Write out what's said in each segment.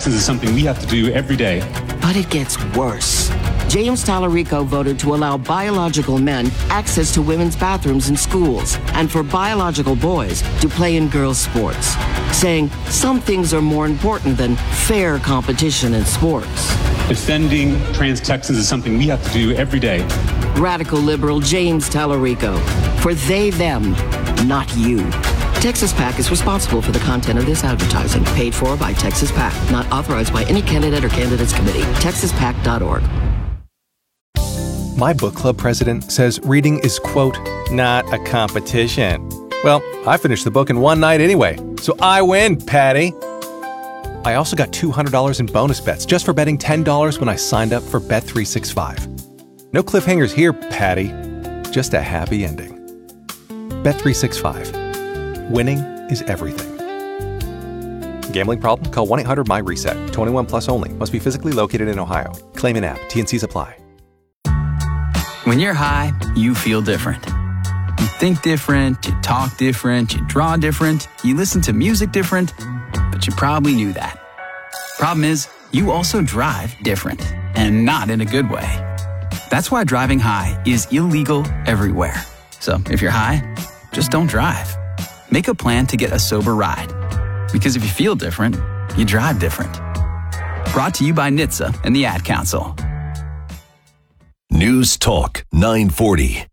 Texans is something we have to do every day. But it gets worse. James Tallarico voted to allow biological men access to women's bathrooms in schools and for biological boys to play in girls' sports, saying some things are more important than fair competition in sports. Defending trans Texans is something we have to do every day. Radical liberal James Tallarico. For they, them, not you. Texas PAC is responsible for the content of this advertising. Paid for by Texas PAC. Not authorized by any candidate or candidates committee. TexasPAC.org. My book club president says reading is, quote, not a competition. Well, I finished the book in one night anyway, so I win, Patty. I also got $200 in bonus bets just for betting $10 when I signed up for Bet365. No cliffhangers here, Patty. Just a happy ending. Bet365. Winning is everything. Gambling problem? Call 1-800-MY-RESET. 21 plus only. Must be physically located in Ohio. Claim in app. T&Cs apply. When you're high, you feel different. You think different, you talk different, you draw different, you listen to music different, but you probably knew that. Problem is, you also drive different, and not in a good way. That's why driving high is illegal everywhere. So if you're high, just don't drive. Make a plan to get a sober ride. Because if you feel different, you drive different. Brought to you by NHTSA and the Ad Council. News Talk 940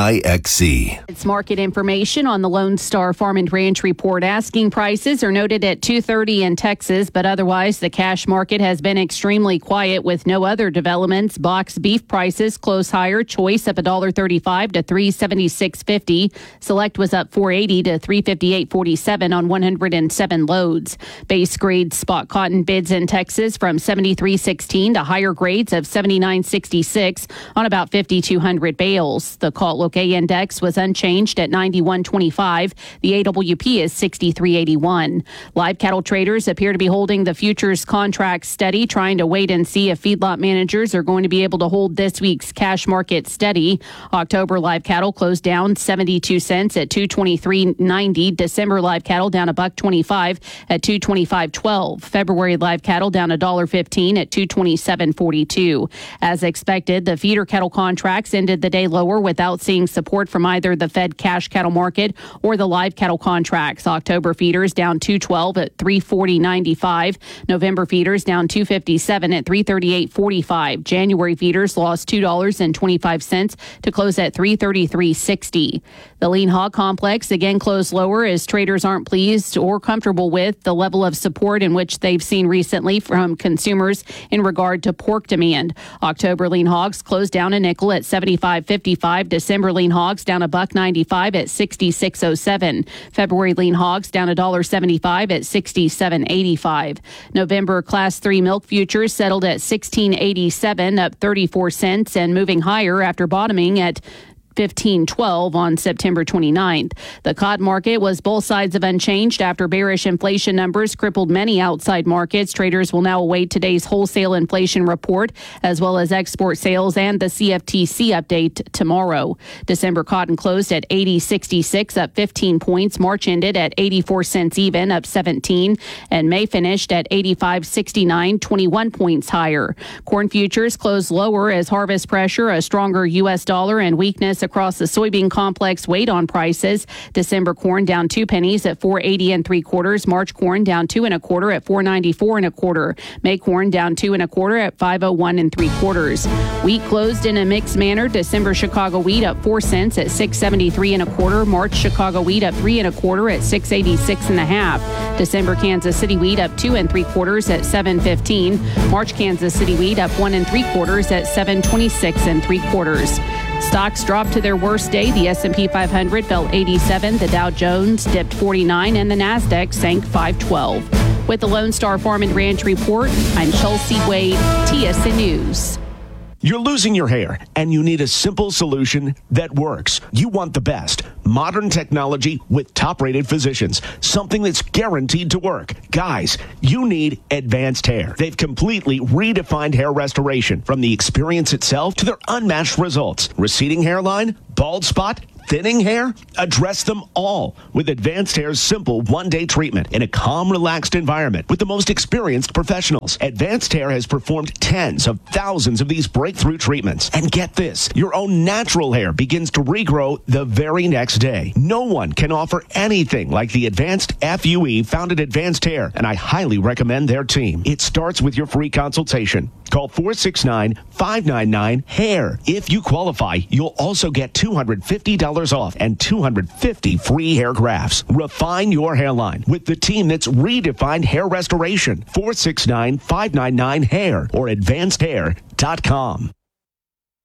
KIXC. It's market information on the Lone Star Farm and Ranch report. Asking prices are noted at $230 in Texas, but otherwise the cash market has been extremely quiet with no other developments. Box beef prices close higher. Choice up $1.35 to $376.50. Select was up $4.80 to $358.47 on 107 loads. Base grade spot cotton bids in Texas from $73.16 to higher grades of $79.66 on about 5,200 bales. The Calt Loquet Index was unchanged at 91.25. The AWP is 63.81. Live cattle traders appear to be holding the futures contract steady, trying to wait and see if feedlot managers are going to be able to hold this week's cash market steady. October live cattle closed down 72 cents at 223.90. December live cattle down $1.25 at 225.12. February live cattle down $1.15 at 227.42. As expected, the feeder cattle contracts ended the day lower without seeing support from either the Fed cash cattle market or the live cattle contracts. October feeders down $2.12 at 340.95. November feeders down $2.57 at 338.45. January feeders lost $2.25 to close at 333.60. The lean hog complex again closed lower as traders aren't pleased or comfortable with the level of support in which they've seen recently from consumers in regard to pork demand. October lean hogs closed down a nickel at 75.55. December lean hogs down $1.95 at 66.07. February lean hogs down $1.75 at 67.85. November Class 3 milk futures settled at 16.87, up 34 cents and moving higher after bottoming at 15.12 on September 29th. The cod market was both sides of unchanged after bearish inflation numbers crippled many outside markets. Traders will now await today's wholesale inflation report as well as export sales and the CFTC update tomorrow. December cotton closed at 80.66, up 15 points. March ended at 84 cents even, up 17, and May finished at 85.69, 21 points higher. Corn futures closed lower as harvest pressure, a stronger U.S. dollar, and weakness across the soybean complex weighed on prices. December corn down 2 pennies at 4.80 3/4. March corn down 2 1/4 at 4.94 1/4. May corn down 2 1/4 at 5.01 3/4. Wheat closed in a mixed manner. December Chicago wheat up 4 cents at 6.73 1/4. March Chicago wheat up 3 1/4 at 6.86 1/2. December Kansas City wheat up 2 3/4 at 7.15. March Kansas City wheat up 1 3/4 at 7.26 3/4. Stocks dropped to their worst day. The S&P 500 fell 87, the Dow Jones dipped 49, and the Nasdaq sank 512. With the Lone Star Farm and Ranch Report, I'm Chelsea Wade, TSN News. You're losing your hair, and you need a simple solution that works. You want the best. Modern technology with top-rated physicians. Something that's guaranteed to work. Guys, you need Advanced Hair. They've completely redefined hair restoration, from the experience itself to their unmatched results. Receding hairline, bald spot, thinning hair? Address them all with Advanced Hair's simple one-day treatment in a calm, relaxed environment with the most experienced professionals. Advanced Hair has performed tens of thousands of these breakthrough treatments. And get this, your own natural hair begins to regrow the very next day. No one can offer anything like the Advanced FUE found at Advanced Hair, and I highly recommend their team. It starts with your free consultation. Call 469-599-HAIR. If you qualify, you'll also get $250 off and 250 free hair grafts. Refine your hairline with the team that's redefined hair restoration. 469-599-HAIR or advancedhair.com.